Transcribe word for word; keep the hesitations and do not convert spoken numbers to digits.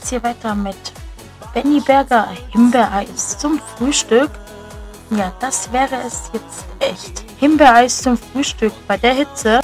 geht's hier weiter mit Benny Berger Himbeereis zum Frühstück. Ja, das wäre es jetzt echt. Himbeereis zum Frühstück bei der Hitze.